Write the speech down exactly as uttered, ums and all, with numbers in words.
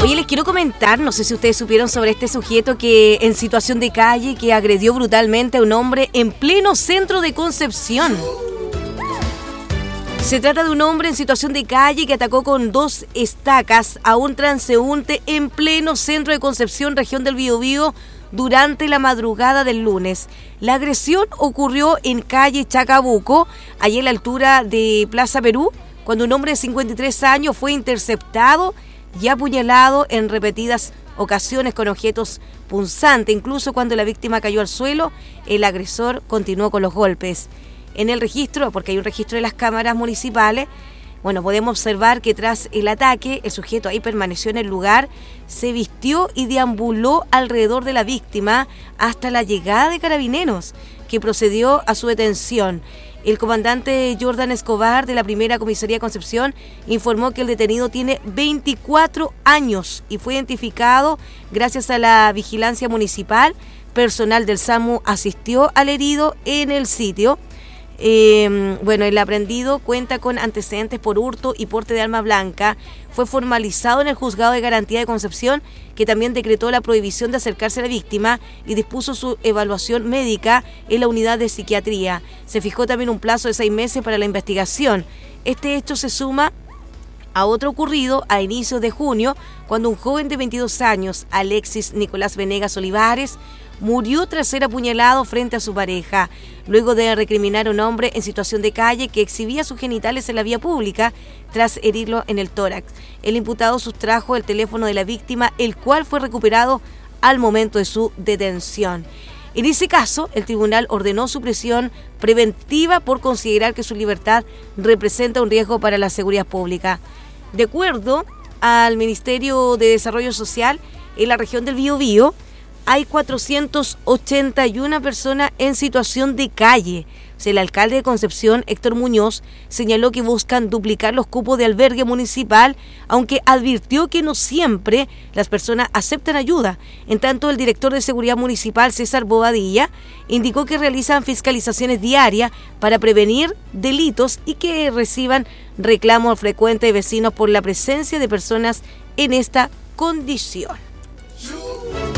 Oye, les quiero comentar, no sé si ustedes supieron sobre este sujeto que en situación de calle que agredió brutalmente a un hombre en pleno centro de Concepción. Se trata de un hombre en situación de calle que atacó con dos estacas a un transeúnte en pleno centro de Concepción, región del Biobío, durante la madrugada del lunes. La agresión ocurrió en calle Chacabuco, allí en la altura de Plaza Perú, cuando un hombre de cincuenta y tres años fue interceptado y apuñalado en repetidas ocasiones con objetos punzantes. Incluso cuando la víctima cayó al suelo, el agresor continuó con los golpes. En el registro, porque hay un registro de las cámaras municipales, bueno, podemos observar que tras el ataque, el sujeto ahí permaneció en el lugar, se vistió y deambuló alrededor de la víctima hasta la llegada de carabineros, que procedió a su detención. El comandante Jordan Escobar de la primera comisaría Concepción informó que el detenido tiene veinticuatro años y fue identificado gracias a la vigilancia municipal. Personal del SAMU asistió al herido en el sitio. Eh, bueno, el aprendido cuenta con antecedentes por hurto y porte de arma blanca. Fue formalizado en el Juzgado de Garantía de Concepción, que también decretó la prohibición de acercarse a la víctima y dispuso su evaluación médica en la unidad de psiquiatría. Se fijó también un plazo de seis meses para la investigación. Este hecho se suma a otro ocurrido a inicios de junio, cuando un joven de veintidós años, Alexis Nicolás Venegas Olivares, murió tras ser apuñalado frente a su pareja, luego de recriminar a un hombre en situación de calle que exhibía sus genitales en la vía pública tras herirlo en el tórax. El imputado sustrajo el teléfono de la víctima, el cual fue recuperado al momento de su detención. En ese caso, el tribunal ordenó su prisión preventiva por considerar que su libertad representa un riesgo para la seguridad pública. De acuerdo al Ministerio de Desarrollo Social, en la región del Biobío, hay cuatrocientas ochenta y una personas en situación de calle. O sea, el alcalde de Concepción, Héctor Muñoz, señaló que buscan duplicar los cupos de albergue municipal, aunque advirtió que no siempre las personas aceptan ayuda. En tanto, el director de Seguridad Municipal, César Bobadilla, indicó que realizan fiscalizaciones diarias para prevenir delitos y que reciban reclamos frecuentes de vecinos por la presencia de personas en esta condición.